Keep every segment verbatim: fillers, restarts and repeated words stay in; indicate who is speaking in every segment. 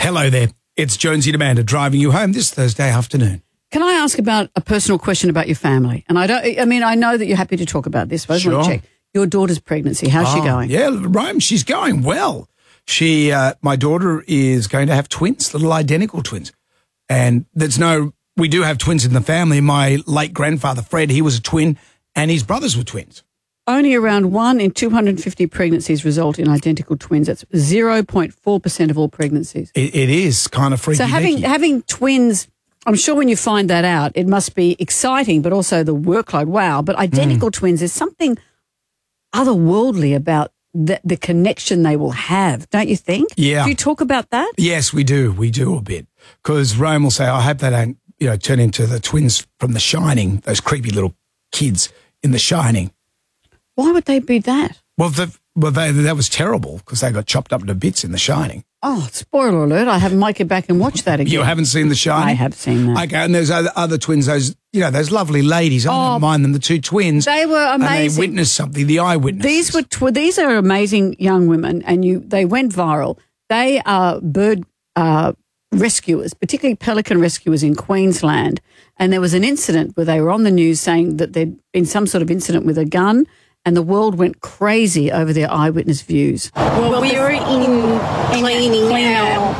Speaker 1: Hello there. It's Jonesy and Amanda driving you home this Thursday afternoon.
Speaker 2: Can I ask about a personal question about your family? And I don't. I mean, I know that you're happy to talk about this, but I just
Speaker 1: Sure.
Speaker 2: want to check your daughter's pregnancy. How's
Speaker 1: Oh,
Speaker 2: she going?
Speaker 1: Yeah, Rome, she's going well. She, uh, my daughter is going to have twins, little identical twins. And there's no, we do have twins in the family. My late grandfather, Fred, he was a twin and his brothers were twins.
Speaker 2: Only around one in two hundred fifty pregnancies result in identical twins. That's zero point four percent of all pregnancies.
Speaker 1: It, it is kind of freaky.
Speaker 2: So having
Speaker 1: deaky.
Speaker 2: having twins, I'm sure when you find that out, it must be exciting, but also the workload. Wow. But identical mm. twins, there's something otherworldly about the, the connection they will have, don't you think?
Speaker 1: Yeah.
Speaker 2: Do you talk about that?
Speaker 1: Yes, we do. We do a bit. Because Rome will say, I hope they don't, you know, turn into the twins from The Shining, those creepy little kids in The Shining.
Speaker 2: Why would they be that?
Speaker 1: Well, the, well they, that was terrible because they got chopped up into bits in The Shining.
Speaker 2: Oh, spoiler alert. I haven't might get back and watch that again.
Speaker 1: You haven't seen The Shining?
Speaker 2: I have seen that.
Speaker 1: Okay, and there's other, other twins, those, you know, those lovely ladies. I
Speaker 2: Oh,
Speaker 1: don't mind them, the two twins.
Speaker 2: They were amazing.
Speaker 1: And they witnessed something, the eyewitnesses.
Speaker 2: These were tw- these are amazing young women, and you they went viral. They are bird uh, rescuers, particularly pelican rescuers in Queensland. And there was an incident where they were on the news saying that there'd been some sort of incident with a gun, and the world went crazy over their eyewitness views.
Speaker 3: Well, we were in cleaning our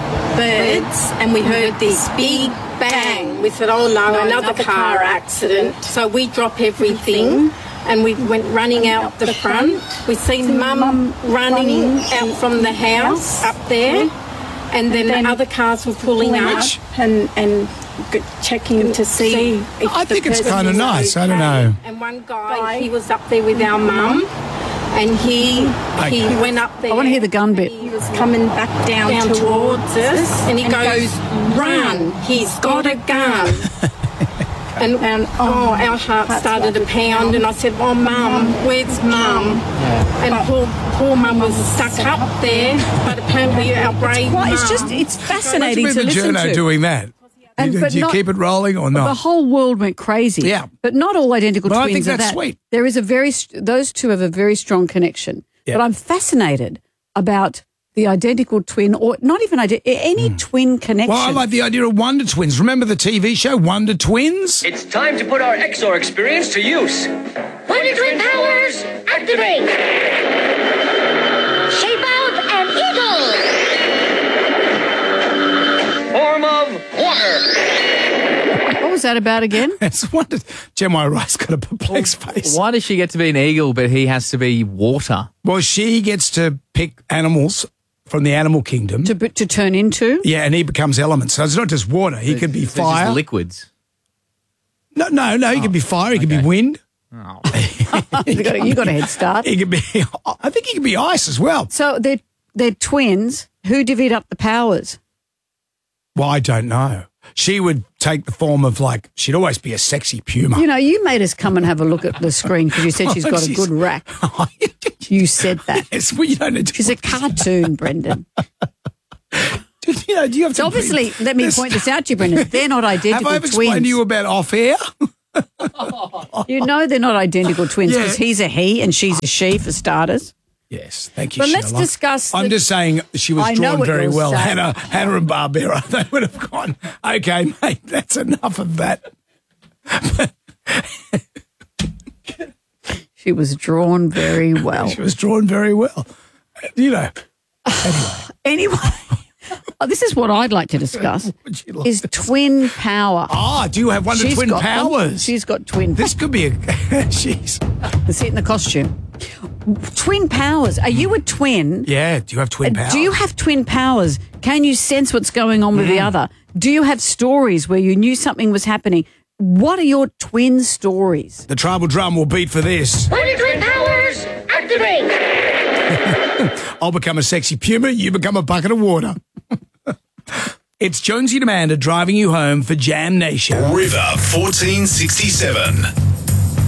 Speaker 3: birds and we heard this big bang. We said, oh no, another car accident. So we drop everything and we went running out the front. We seen Mum running out from the house up there, and then the other cars were pulling up and and checking to see if
Speaker 1: I think
Speaker 3: the
Speaker 1: it's
Speaker 3: person
Speaker 1: kind of
Speaker 3: was
Speaker 1: nice. I
Speaker 3: okay.
Speaker 1: don't know.
Speaker 3: And one guy, he was up there with our mum, and he he
Speaker 1: Okay.
Speaker 3: went up there.
Speaker 2: I want to hear the gun bit.
Speaker 3: He was coming back down, down towards us, and he goes, "Run! He's got a gun." And, and oh, our heart started to pound, and I said, "Oh, Mum, where's Mum?" And poor, poor Mum was stuck up there, but apparently our brave
Speaker 2: Well,
Speaker 3: Mum.
Speaker 2: it's just it's fascinating
Speaker 1: Imagine
Speaker 2: to
Speaker 1: the
Speaker 2: listen
Speaker 1: journo
Speaker 2: to.
Speaker 1: doing that.
Speaker 2: And-
Speaker 1: do
Speaker 2: but
Speaker 1: do you
Speaker 2: not-
Speaker 1: keep it rolling or
Speaker 2: The
Speaker 1: not?
Speaker 2: whole world went crazy.
Speaker 1: Yeah.
Speaker 2: But not all identical
Speaker 1: Well, I
Speaker 2: twins
Speaker 1: think
Speaker 2: are
Speaker 1: that's
Speaker 2: that.
Speaker 1: sweet.
Speaker 2: There is a very, st- those two have a very strong connection.
Speaker 1: Yeah.
Speaker 2: But I'm fascinated about the identical twin, or not even ide- any twin connection.
Speaker 1: Well, I like the idea of Wonder Twins. Remember the T V show Wonder Twins?
Speaker 4: It's time to put our X O R experience to use.
Speaker 5: Wonder Twin powers, activate! Shape out an eagle!
Speaker 4: Form of water.
Speaker 2: What was that about again?
Speaker 1: It's Wonder. Gemma Rice got a perplexed face.
Speaker 6: Why does she get to be an eagle, but he has to be water?
Speaker 1: Well, she gets to pick animals from the animal kingdom.
Speaker 2: to to turn into?
Speaker 1: Yeah, and he becomes elements. So it's not just water. He could be
Speaker 6: This is
Speaker 1: fire.
Speaker 6: liquids.
Speaker 1: No, no, no. He could be fire. He could be
Speaker 6: okay.
Speaker 1: wind.
Speaker 6: Oh.
Speaker 2: you, got a, you got a head start.
Speaker 1: He could be. I think he could be ice as well.
Speaker 2: So they're, they're twins. Who divvied up the powers?
Speaker 1: Well, I don't know. She would take the form of like she'd always be a sexy puma.
Speaker 2: You know, you made us come and have a look at the screen because you said she's got a
Speaker 1: She's-
Speaker 2: good rack. You said that.
Speaker 1: Yes, well, you don't need to.
Speaker 2: She's a cartoon, Brendan.
Speaker 1: You know, do you have
Speaker 2: So
Speaker 1: to
Speaker 2: obviously, let me
Speaker 1: This-
Speaker 2: point this out to you, Brendan. They're not
Speaker 1: Have
Speaker 2: identical
Speaker 1: I ever explained
Speaker 2: twins.
Speaker 1: to you about off air?
Speaker 2: You know they're not identical twins
Speaker 1: Yeah.
Speaker 2: because he's a he and she's a she, for starters.
Speaker 1: Yes, thank you.
Speaker 2: But let's
Speaker 1: Sheila.
Speaker 2: discuss
Speaker 1: I'm
Speaker 2: the-
Speaker 1: just saying she was
Speaker 2: I know
Speaker 1: drawn
Speaker 2: what
Speaker 1: very
Speaker 2: you're
Speaker 1: well.
Speaker 2: saying.
Speaker 1: Hannah, Hannah and Barbera, they would have gone, okay, mate, that's enough of that.
Speaker 2: She was drawn very well.
Speaker 1: She was drawn very well. You know,
Speaker 2: Anyway, oh, this is what I'd like to discuss:
Speaker 1: would you like
Speaker 2: is
Speaker 1: to-
Speaker 2: twin power.
Speaker 1: Ah, do you have Wonder
Speaker 2: She's
Speaker 1: Twin
Speaker 2: got them.
Speaker 1: powers?
Speaker 2: She's got twin.
Speaker 1: This could be a. She's.
Speaker 2: See it in the costume. Twin powers. Are you a twin?
Speaker 1: Yeah. Do you have twin powers?
Speaker 2: Do you have twin powers? Can you sense what's going on with the other? Do you have stories where you knew something was happening? What are your twin stories?
Speaker 1: The tribal drum will beat for this.
Speaker 5: Wonder Twin powers, activate!
Speaker 1: I'll become a sexy puma. You become a bucket of water. It's Jonesy and Amanda driving you home for Jam Nation.
Speaker 7: River fourteen sixty-seven.